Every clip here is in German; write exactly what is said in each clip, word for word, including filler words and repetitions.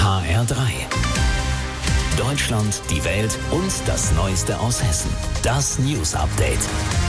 H R drei. Deutschland, die Welt und das Neueste aus Hessen. Das News Update.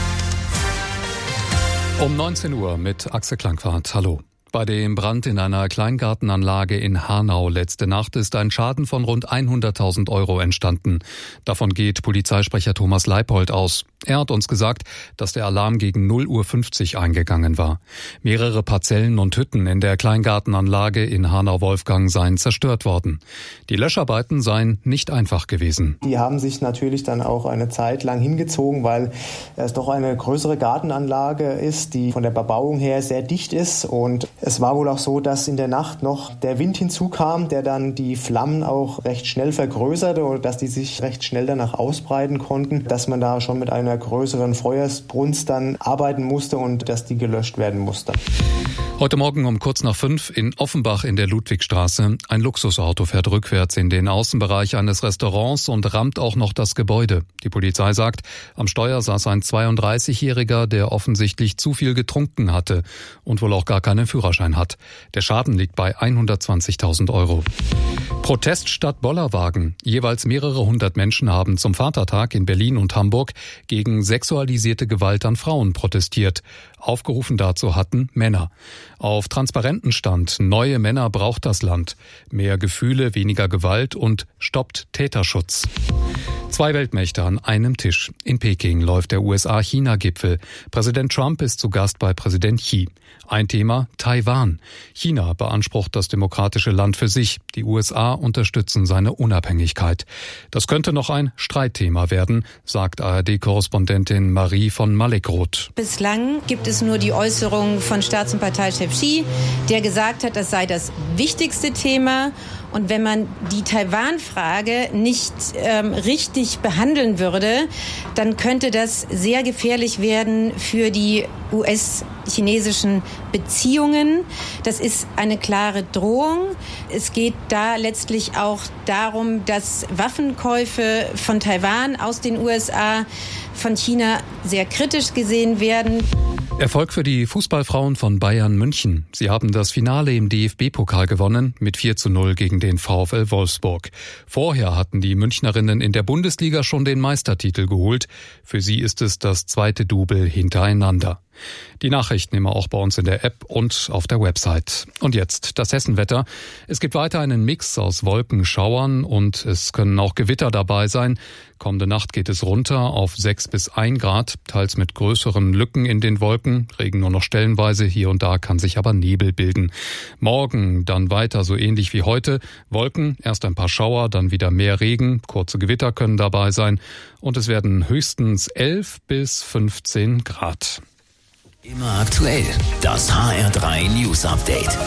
Um neunzehn Uhr mit Axel Klangwart. Hallo. Bei dem Brand in einer Kleingartenanlage in Hanau letzte Nacht ist ein Schaden von rund hunderttausend Euro entstanden. Davon geht Polizeisprecher Thomas Leipold aus. Er hat uns gesagt, dass der Alarm gegen null Uhr fünfzig eingegangen war. Mehrere Parzellen und Hütten in der Kleingartenanlage in Hanau-Wolfgang seien zerstört worden. Die Löscharbeiten seien nicht einfach gewesen. Die haben sich natürlich dann auch eine Zeit lang hingezogen, weil es doch eine größere Gartenanlage ist, die von der Bebauung her sehr dicht ist. Und es war wohl auch so, dass in der Nacht noch der Wind hinzukam, der dann die Flammen auch recht schnell vergrößerte oder dass die sich recht schnell danach ausbreiten konnten, dass man da schon mit einer größeren Feuersbrunst dann arbeiten musste und dass die gelöscht werden musste. Heute Morgen um kurz nach fünf in Offenbach in der Ludwigstraße. Ein Luxusauto fährt rückwärts in den Außenbereich eines Restaurants und rammt auch noch das Gebäude. Die Polizei sagt, am Steuer saß ein zweiunddreißigjähriger, der offensichtlich zu viel getrunken hatte und wohl auch gar keinen Führerschein hat. Der Schaden liegt bei hundertzwanzigtausend Euro. Protest statt Bollerwagen. Jeweils mehrere hundert Menschen haben zum Vatertag in Berlin und Hamburg gegen sexualisierte Gewalt an Frauen protestiert. Aufgerufen dazu hatten Männer. Auf Transparenten stand: Neue Männer braucht das Land. Mehr Gefühle, weniger Gewalt und stoppt Täterschutz. Zwei Weltmächte an einem Tisch. In Peking läuft der U S A-China-Gipfel. Präsident Trump ist zu Gast bei Präsident Xi. Ein Thema: Taiwan. China beansprucht das demokratische Land für sich. Die U S A unterstützen seine Unabhängigkeit. Das könnte noch ein Streitthema werden, sagt A R D-Korrespondentin Marie von Malekroth. Bislang gibt es nur die Äußerung von Staats- und Parteichef Xi, der gesagt hat, das sei das wichtigste Thema. Und wenn man die Taiwan-Frage nicht ähm, richtig behandeln würde, dann könnte das sehr gefährlich werden für die U S-chinesischen Beziehungen. Das ist eine klare Drohung. Es geht da letztlich auch darum, dass Waffenkäufe von Taiwan aus den U S A von China sehr kritisch gesehen werden. Erfolg für die Fußballfrauen von Bayern München. Sie haben das Finale im D F B-Pokal gewonnen mit vier zu null gegen den VfL Wolfsburg. Vorher hatten die Münchnerinnen in der Bundesliga schon den Meistertitel geholt. Für sie ist es das zweite Double hintereinander. Die Nachrichten immer auch bei uns in der App und auf der Website. Und jetzt das Hessenwetter. Es gibt weiter einen Mix aus Wolken, Schauern und es können auch Gewitter dabei sein. Kommende Nacht geht es runter auf sechs bis ein Grad, teils mit größeren Lücken in den Wolken. Regen nur noch stellenweise, hier und da kann sich aber Nebel bilden. Morgen dann weiter so ähnlich wie heute. Wolken, erst ein paar Schauer, dann wieder mehr Regen. Kurze Gewitter können dabei sein. Und es werden höchstens elf bis fünfzehn Grad. Immer aktuell, das H R drei News Update.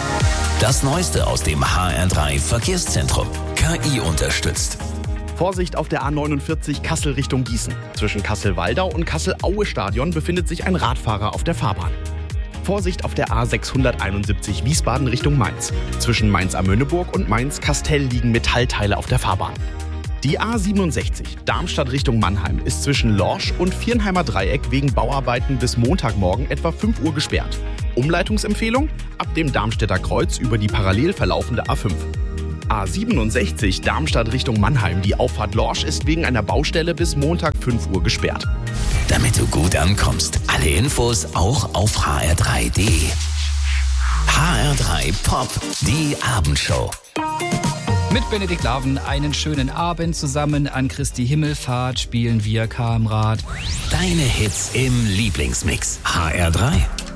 Das Neueste aus dem H R drei Verkehrszentrum. K I unterstützt. Vorsicht auf der A neunundvierzig Kassel Richtung Gießen. Zwischen Kassel-Waldau und Kassel-Aue-Stadion befindet sich ein Radfahrer auf der Fahrbahn. Vorsicht auf der A sechshunderteinundsiebzig Wiesbaden Richtung Mainz. Zwischen Mainz-Amöneburg und Mainz-Kastell liegen Metallteile auf der Fahrbahn. Die A siebenundsechzig Darmstadt Richtung Mannheim ist zwischen Lorsch und Viernheimer Dreieck wegen Bauarbeiten bis Montagmorgen etwa fünf Uhr gesperrt. Umleitungsempfehlung: ab dem Darmstädter Kreuz über die parallel verlaufende A fünf. A siebenundsechzig Darmstadt Richtung Mannheim. Die Auffahrt Lorsch ist wegen einer Baustelle bis Montag fünf Uhr gesperrt. Damit du gut ankommst, alle Infos auch auf h r drei punkt d e. H R drei Pop, die Abendshow. Mit Benedikt Laven einen schönen Abend zusammen. An Christi Himmelfahrt spielen wir Kamrad. Deine Hits im Lieblingsmix. H R drei.